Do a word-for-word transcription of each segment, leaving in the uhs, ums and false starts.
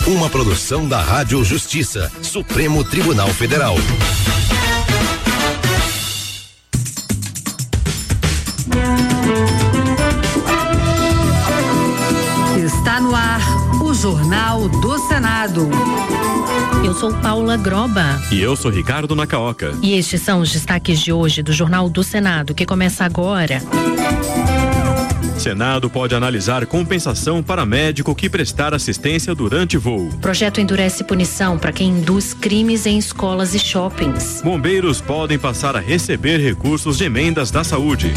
Uma produção da Rádio Justiça, Supremo Tribunal Federal. Está no ar o Jornal do Senado. Eu sou Paula Groba. E eu sou Ricardo Nacaoca. E estes são os destaques de hoje do Jornal do Senado, que começa agora. Senado pode analisar compensação para médico que prestar assistência durante voo. Projeto endurece punição para quem induz crimes em escolas e shoppings. Bombeiros podem passar a receber recursos de emendas da saúde.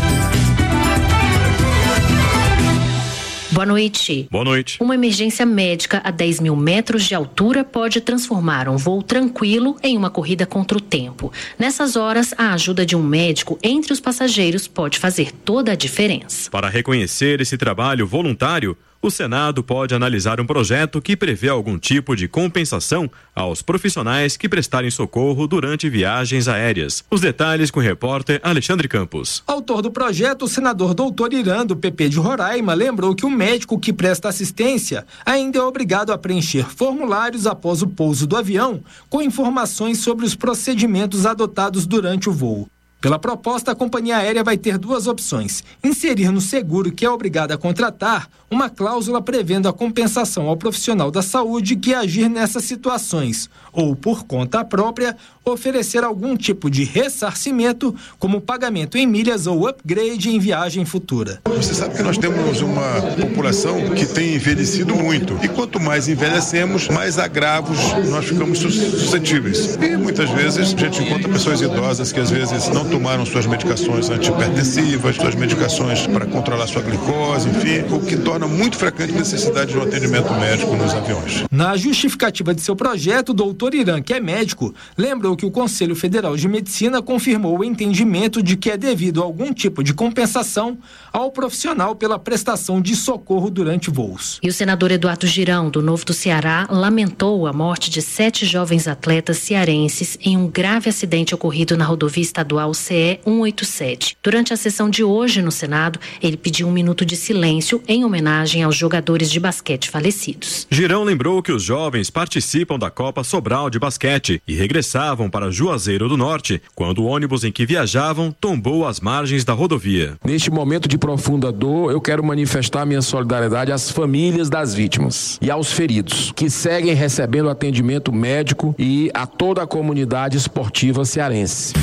Boa noite. Boa noite. Uma emergência médica a dez mil metros de altura pode transformar um voo tranquilo em uma corrida contra o tempo. Nessas horas, a ajuda de um médico entre os passageiros pode fazer toda a diferença. Para reconhecer esse trabalho voluntário, o Senado pode analisar um projeto que prevê algum tipo de compensação aos profissionais que prestarem socorro durante viagens aéreas. Os detalhes com o repórter Alexandre Campos. Autor do projeto, o senador doutor Irã, do P P de Roraima, lembrou que o médico que presta assistência ainda é obrigado a preencher formulários após o pouso do avião com informações sobre os procedimentos adotados durante o voo. Pela proposta, a companhia aérea vai ter duas opções: inserir no seguro que é obrigada a contratar uma cláusula prevendo a compensação ao profissional da saúde que agir nessas situações, ou, por conta própria, oferecer algum tipo de ressarcimento, como pagamento em milhas ou upgrade em viagem futura. Você sabe que nós temos uma população que tem envelhecido muito, e quanto mais envelhecemos, mais agravos nós ficamos suscetíveis. E muitas vezes a gente encontra pessoas idosas que às vezes não tomaram suas medicações antihipertensivas, suas medicações para controlar sua glicose, enfim, o que torna muito frequente a necessidade de um atendimento médico nos aviões. Na justificativa de seu projeto, o doutor Irã, que é médico, lembrou que o Conselho Federal de Medicina confirmou o entendimento de que é devido a algum tipo de compensação ao profissional pela prestação de socorro durante voos. E o senador Eduardo Girão, do Novo do Ceará, lamentou a morte de sete jovens atletas cearenses em um grave acidente ocorrido na rodovia estadual C E cento e oitenta e sete. Durante a sessão de hoje no Senado, ele pediu um minuto de silêncio em homenagem aos jogadores de basquete falecidos. Girão lembrou que os jovens participam da Copa Sobral de basquete e regressavam para Juazeiro do Norte quando o ônibus em que viajavam tombou às margens da rodovia. Neste momento de profunda dor, eu quero manifestar minha solidariedade às famílias das vítimas e aos feridos, que seguem recebendo atendimento médico, e a toda a comunidade esportiva cearense.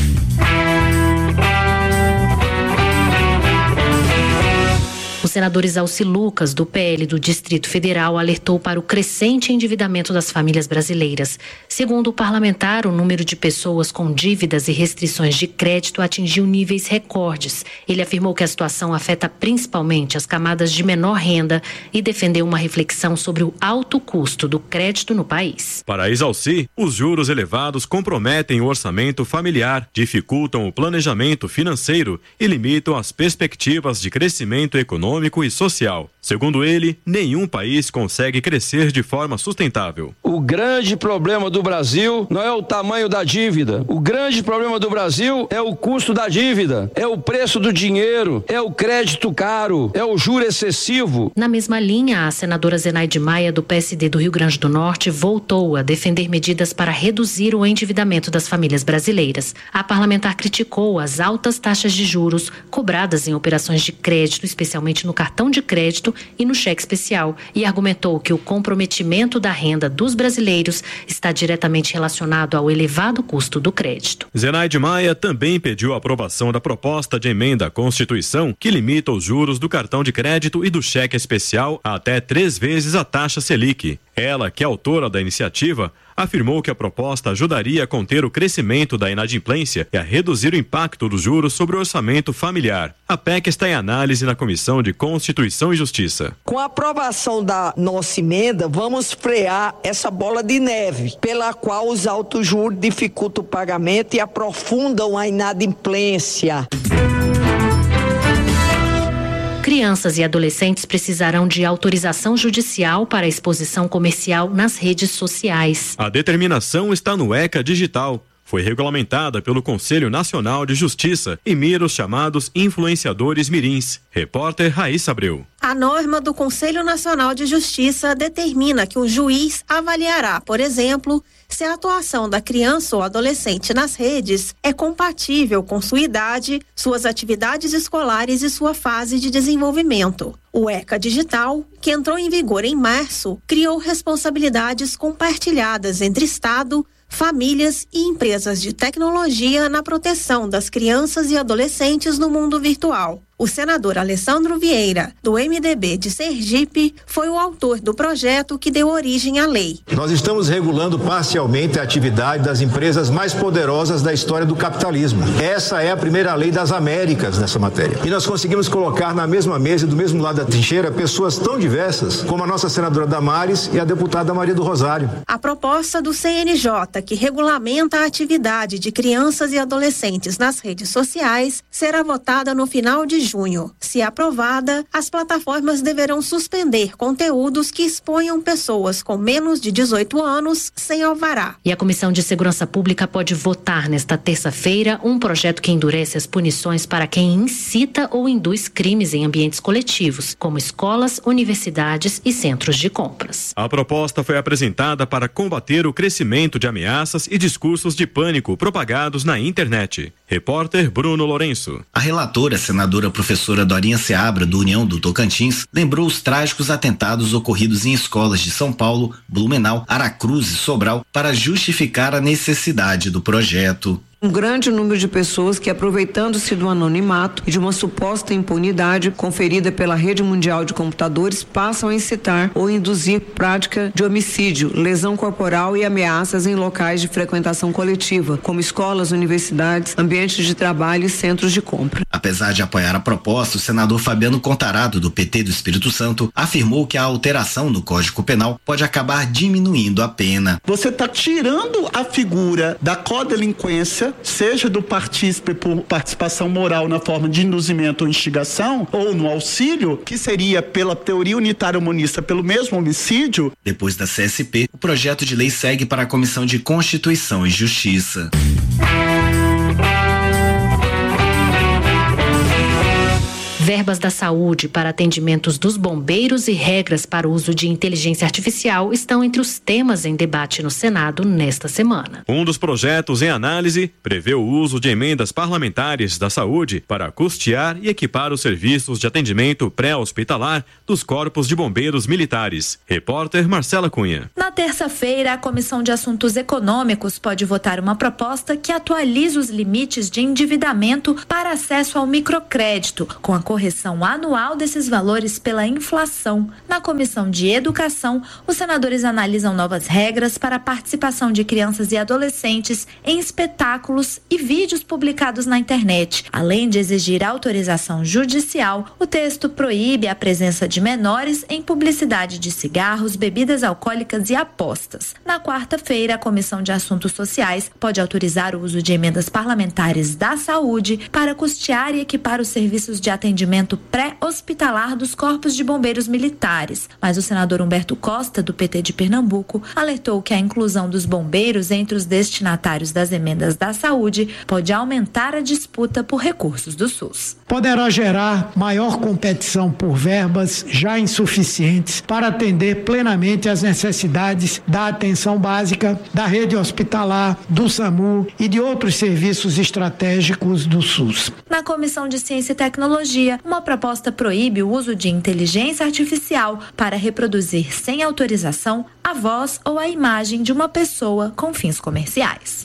O senador Exalci Lucas, do P L do Distrito Federal, alertou para o crescente endividamento das famílias brasileiras. Segundo o parlamentar, o número de pessoas com dívidas e restrições de crédito atingiu níveis recordes. Ele afirmou que a situação afeta principalmente as camadas de menor renda e defendeu uma reflexão sobre o alto custo do crédito no país. Para Exalci, os juros elevados comprometem o orçamento familiar, dificultam o planejamento financeiro e limitam as perspectivas de crescimento econômico e social. Segundo ele, nenhum país consegue crescer de forma sustentável. O grande problema do Brasil não é o tamanho da dívida. O grande problema do Brasil é o custo da dívida, é o preço do dinheiro, é o crédito caro, é o juro excessivo. Na mesma linha, a senadora Zenaide Maia, do P S D do Rio Grande do Norte, voltou a defender medidas para reduzir o endividamento das famílias brasileiras. A parlamentar criticou as altas taxas de juros cobradas em operações de crédito, especialmente no cartão de crédito e no cheque especial, e argumentou que o comprometimento da renda dos brasileiros está diretamente relacionado ao elevado custo do crédito. Zenaide Maia também pediu a aprovação da proposta de emenda à Constituição que limita os juros do cartão de crédito e do cheque especial a até três vezes a taxa Selic. Ela, que é autora da iniciativa, afirmou que a proposta ajudaria a conter o crescimento da inadimplência e a reduzir o impacto dos juros sobre o orçamento familiar. A P E C está em análise na Comissão de Constituição e Justiça. Com a aprovação da nossa emenda, vamos frear essa bola de neve, pela qual os altos juros dificultam o pagamento e aprofundam a inadimplência. Crianças e adolescentes precisarão de autorização judicial para exposição comercial nas redes sociais. A determinação está no ECA Digital. foi regulamentada pelo Conselho Nacional de Justiça e mira os chamados influenciadores mirins. Repórter Raíssa Abreu. A norma do Conselho Nacional de Justiça determina que o juiz avaliará, por exemplo, se a atuação da criança ou adolescente nas redes é compatível com sua idade, suas atividades escolares e sua fase de desenvolvimento. O ECA Digital, que entrou em vigor em março, criou responsabilidades compartilhadas entre Estado, famílias e empresas de tecnologia na proteção das crianças e adolescentes no mundo virtual. O senador Alessandro Vieira, do M D B de Sergipe, foi o autor do projeto que deu origem à lei. Nós estamos regulando parcialmente a atividade das empresas mais poderosas da história do capitalismo. Essa é a primeira lei das Américas nessa matéria. E nós conseguimos colocar na mesma mesa e do mesmo lado da trincheira pessoas tão diversas como a nossa senadora Damares e a deputada Maria do Rosário. A proposta do C N J, que regulamenta a atividade de crianças e adolescentes nas redes sociais, será votada no final de junho. Se aprovada, as plataformas deverão suspender conteúdos que exponham pessoas com menos de dezoito anos sem alvará. E a Comissão de Segurança Pública pode votar nesta terça-feira um projeto que endurece as punições para quem incita ou induz crimes em ambientes coletivos, como escolas, universidades e centros de compras. A proposta foi apresentada para combater o crescimento de ameaças e discursos de pânico propagados na internet. Repórter Bruno Lourenço. A relatora, senadora professora Dorinha Seabra, do União do Tocantins, lembrou os trágicos atentados ocorridos em escolas de São Paulo, Blumenau, Aracruz e Sobral para justificar a necessidade do projeto. Um grande número de pessoas que, aproveitando-se do anonimato e de uma suposta impunidade conferida pela rede mundial de computadores, passam a incitar ou induzir prática de homicídio, lesão corporal e ameaças em locais de frequentação coletiva, como escolas, universidades, ambientes de trabalho e centros de compra. Apesar de apoiar a proposta, o senador Fabiano Contarado, do P T do Espírito Santo, afirmou que a alteração no Código Penal pode acabar diminuindo a pena. Você está tirando a figura da codelinquência, seja do partícipe por participação moral na forma de induzimento ou instigação, ou no auxílio, que seria pela teoria unitária monista pelo mesmo homicídio. Depois da C S P, o projeto de lei segue para a Comissão de Constituição e Justiça. Verbas da saúde para atendimentos dos bombeiros e regras para o uso de inteligência artificial estão entre os temas em debate no Senado nesta semana. Um dos projetos em análise prevê o uso de emendas parlamentares da saúde para custear e equipar os serviços de atendimento pré-hospitalar dos corpos de bombeiros militares. Repórter Marcela Cunha. Na terça-feira, a Comissão de Assuntos Econômicos pode votar uma proposta que atualiza os limites de endividamento para acesso ao microcrédito, com a correção anual desses valores pela inflação. Na Comissão de Educação, os senadores analisam novas regras para a participação de crianças e adolescentes em espetáculos e vídeos publicados na internet. Além de exigir autorização judicial, o texto proíbe a presença de menores em publicidade de cigarros, bebidas alcoólicas e apostas. Na quarta-feira, a Comissão de Assuntos Sociais pode autorizar o uso de emendas parlamentares da saúde para custear e equipar os serviços de atendimento pré-hospitalar dos corpos de bombeiros militares. Mas o senador Humberto Costa, do P T de Pernambuco, alertou que a inclusão dos bombeiros entre os destinatários das emendas da saúde pode aumentar a disputa por recursos do SUS. Poderá gerar maior competição por verbas já insuficientes para atender plenamente às necessidades da atenção básica, da rede hospitalar, do SAMU e de outros serviços estratégicos do SUS. Na Comissão de Ciência e Tecnologia, uma proposta proíbe o uso de inteligência artificial para reproduzir sem autorização a voz ou a imagem de uma pessoa com fins comerciais.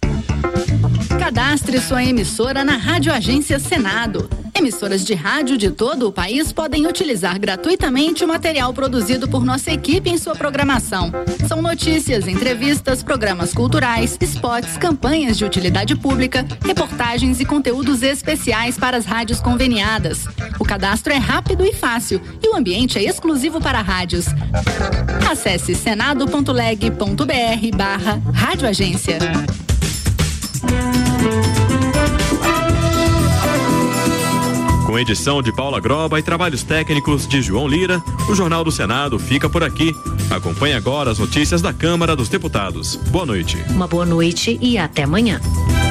Cadastre sua emissora na Rádio Agência Senado. Emissoras de rádio de todo o país podem utilizar gratuitamente o material produzido por nossa equipe em sua programação. São notícias, entrevistas, programas culturais, spots, campanhas de utilidade pública, reportagens e conteúdos especiais para as rádios conveniadas. O cadastro é rápido e fácil e o ambiente é exclusivo para rádios. Acesse senado.leg.br barra Rádio Agência. Com edição de Paula Groba e trabalhos técnicos de João Lira, o Jornal do Senado fica por aqui. Acompanhe agora as notícias da Câmara dos Deputados. Boa noite. Uma boa noite e até amanhã.